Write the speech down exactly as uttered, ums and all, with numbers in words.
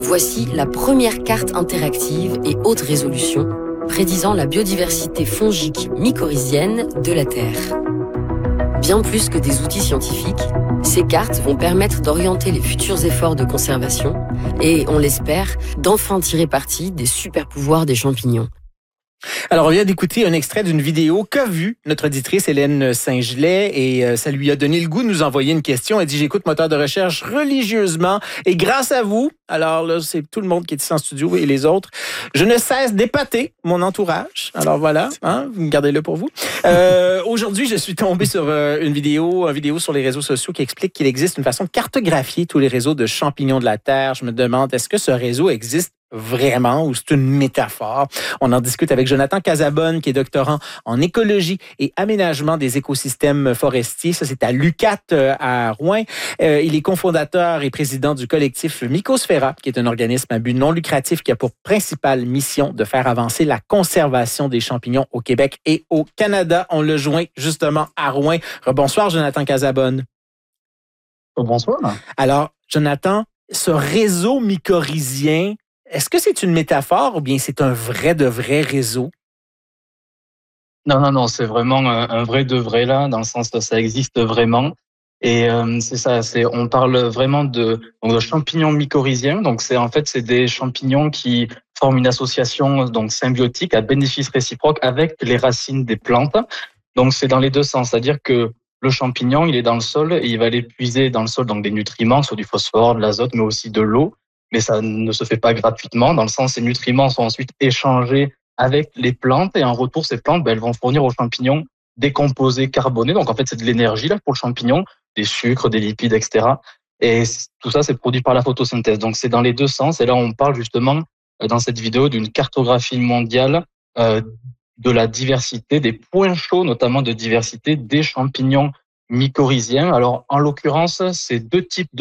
Voici la première carte interactive et haute résolution prédisant la biodiversité fongique mycorhizienne de la Terre. Bien plus que des outils scientifiques, ces cartes vont permettre d'orienter les futurs efforts de conservation et, on l'espère, d'enfin tirer parti des super pouvoirs des champignons. Alors, on vient d'écouter un extrait d'une vidéo qu'a vue notre auditrice Hélène Saint-Gelais et euh, ça lui a donné le goût de nous envoyer une question. Elle dit « J'écoute Moteur de recherche religieusement et grâce à vous, alors là, c'est tout le monde qui est ici en studio et les autres, je ne cesse d'épater mon entourage. » Alors voilà, hein, vous gardez-le pour vous. Euh, aujourd'hui, je suis tombé sur euh, une vidéo, une vidéo sur les réseaux sociaux qui explique qu'il existe une façon de cartographier tous les réseaux de champignons de la Terre. Je me demande, est-ce que ce réseau existe vraiment ou c'est une métaphore? On en discute avec Jonathan Casabonne, qui est doctorant en écologie et aménagement des écosystèmes forestiers. Ça, c'est à l'U Q A T à Rouen. Euh, il est cofondateur et président du collectif Mycosphera, qui est un organisme à but non lucratif qui a pour principale mission de faire avancer la conservation des champignons au Québec et au Canada. On le joint justement à Rouen. Bonsoir, Jonathan Casabonne. Bonsoir. Alors, Jonathan, ce réseau mycorhizien, est-ce que c'est une métaphore ou bien c'est un vrai de vrai réseau? Non, non, non, c'est vraiment un, un vrai de vrai là, dans le sens que ça existe vraiment. Et euh, c'est ça, c'est on parle vraiment de, donc, de champignons mycorhiziens. Donc c'est en fait c'est des champignons qui forment une association donc symbiotique à bénéfice réciproque avec les racines des plantes. Donc c'est dans les deux sens, c'est-à-dire que le champignon, il est dans le sol et il va aller puiser dans le sol donc des nutriments, soit du phosphore, de l'azote, mais aussi de l'eau. Mais ça ne se fait pas gratuitement, dans le sens où ces nutriments sont ensuite échangés avec les plantes et en retour, ces plantes, ben, elles vont fournir aux champignons des composés carbonés. Donc en fait, c'est de l'énergie là pour le champignon, des sucres, des lipides, et cetera. Et tout ça, c'est produit par la photosynthèse. Donc c'est dans les deux sens. Et là, on parle justement dans cette vidéo d'une cartographie mondiale euh, de la diversité, des points chauds notamment de diversité des champignons mycorhiziens. Alors en l'occurrence, c'est deux types de